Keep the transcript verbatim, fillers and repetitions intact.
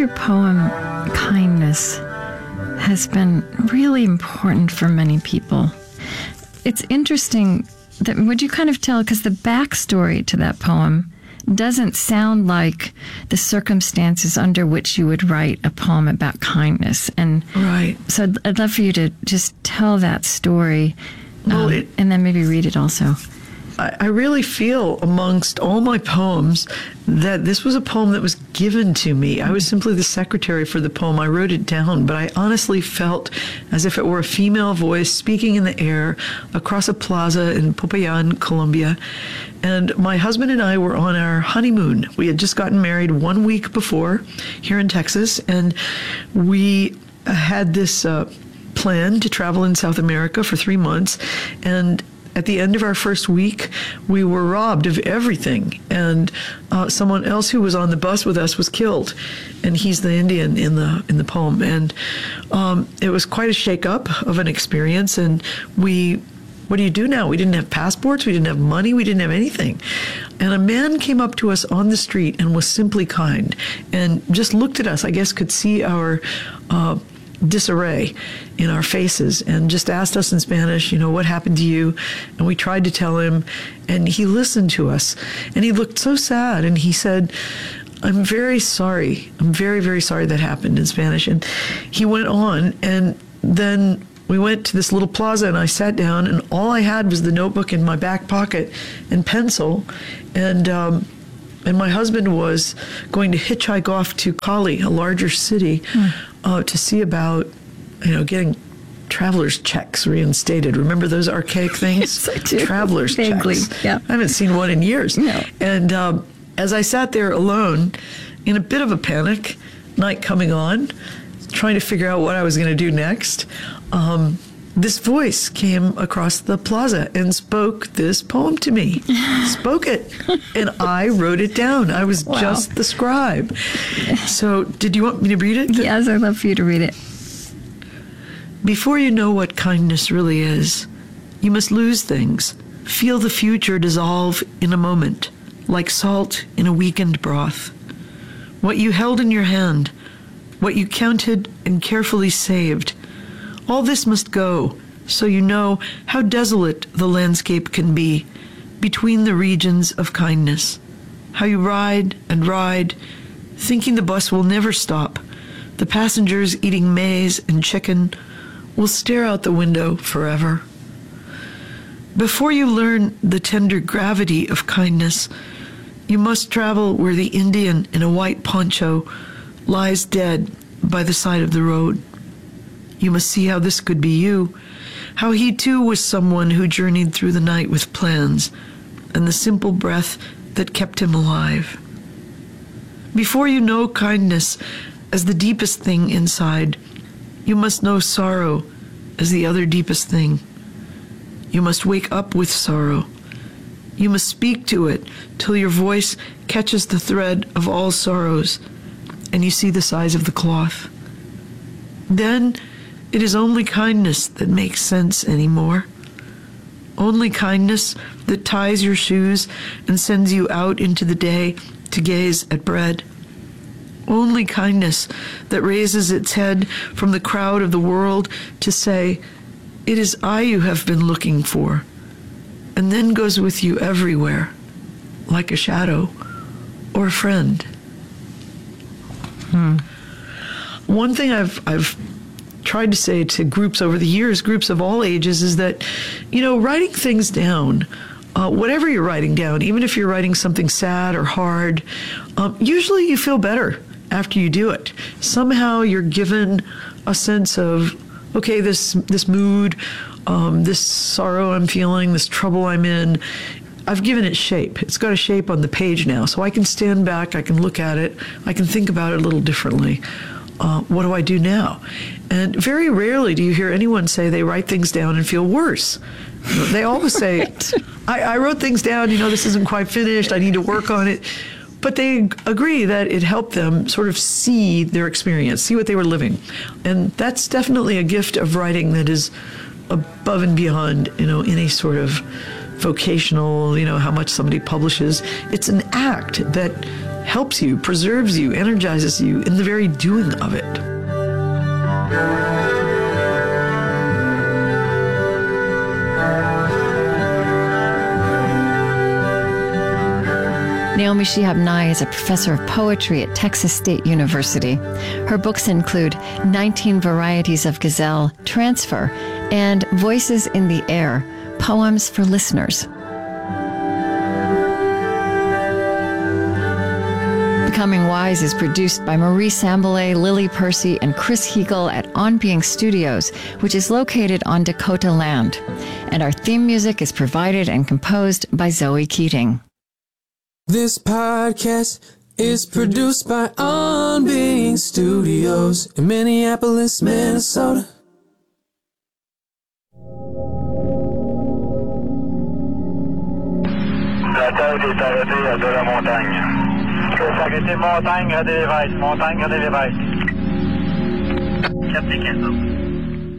your poem, Kindness, has been really important for many people. It's interesting that, would you kind of tell, because the backstory to that poem doesn't sound like the circumstances under which you would write a poem about kindness. And right. So I'd, I'd love for you to just tell that story, well, um, it, and then maybe read it also. I, I really feel amongst all my poems that this was a poem that was given to me. I was simply the secretary for the poem. I wrote it down, but I honestly felt as if it were a female voice speaking in the air across a plaza in Popayan, Colombia. And my husband and I were on our honeymoon. We had just gotten married one week before here in Texas, and we had this uh, plan to travel in South America for three months. And at the end of our first week, we were robbed of everything, and uh, someone else who was on the bus with us was killed, and he's the Indian in the in the poem. And um, it was quite a shake-up of an experience. And we, what do you do now? We didn't have passports, we didn't have money, we didn't have anything. And a man came up to us on the street and was simply kind, and just looked at us. I guess could see our Uh, disarray in our faces, and just asked us in Spanish, you know, what happened to you? And we tried to tell him, and he listened to us, and he looked so sad, and he said, I'm very sorry. I'm very, very sorry that happened, in Spanish. And he went on, and then we went to this little plaza, and I sat down, and all I had was the notebook in my back pocket and pencil, and um, and my husband was going to hitchhike off to Cali, a larger city, mm. uh, to see about, you know, getting traveler's checks reinstated. Remember those archaic things? Yes, I do. Traveler's Vaguely, checks. yeah. I haven't seen one in years. No. And um, as I sat there alone, in a bit of a panic, night coming on, trying to figure out what I was going to do next, um, this voice came across the plaza and spoke this poem to me. Spoke it. And I wrote it down. I was wow. just the scribe. So did you want me to read it? Yes, I'd love for you to read it. Before you know what kindness really is, you must lose things. Feel the future dissolve in a moment, like salt in a weakened broth. What you held in your hand, what you counted and carefully saved, all this must go, so you know how desolate the landscape can be between the regions of kindness. How you ride and ride, thinking the bus will never stop. The passengers eating maize and chicken will stare out the window forever. Before you learn the tender gravity of kindness, you must travel where the Indian in a white poncho lies dead by the side of the road. You must see how this could be you, how he too was someone who journeyed through the night with plans and the simple breath that kept him alive. Before you know kindness as the deepest thing inside, you must know sorrow as the other deepest thing. You must wake up with sorrow. You must speak to it till your voice catches the thread of all sorrows and you see the size of the cloth. Then it is only kindness that makes sense anymore. Only kindness that ties your shoes and sends you out into the day to gaze at bread. Only kindness that raises its head from the crowd of the world to say, it is I you have been looking for, and then goes with you everywhere, like a shadow or a friend. Hmm. One thing I've I've tried to say to groups over the years, groups of all ages, is that, you know, writing things down, uh, whatever you're writing down, even if you're writing something sad or hard, um, usually you feel better after you do it. Somehow you're given a sense of, okay, this this mood, um, this sorrow I'm feeling, this trouble I'm in, I've given it shape. It's got a shape on the page now, so I can stand back, I can look at it, I can think about it a little differently. Uh, what do I do now? And very rarely do you hear anyone say they write things down and feel worse. You know, they always say, right. I, I wrote things down, you know, this isn't quite finished, I need to work on it. But they agree that it helped them sort of see their experience, see what they were living. And that's definitely a gift of writing that is above and beyond, you know, any sort of vocational, you know, how much somebody publishes. It's an act that helps you, preserves you, energizes you in the very doing of it. Naomi Shihab Nye is a professor of poetry at Texas State University. Her books include nineteen Varieties of Gazelle, Transfer, and Voices in the Air, Poems for Listeners. Becoming Wise is produced by Marie Sambilay, Lily Percy, and Chris Heagle at On Being Studios, which is located on Dakota land. And our theme music is provided and composed by Zoe Keating. This podcast is produced by On Being Studios in Minneapolis, Minnesota. La tête est arrêtée à de la montagne. C'est arrêté montagne à des l'évêque. Montagne à des l'évêque. Captain Kansas.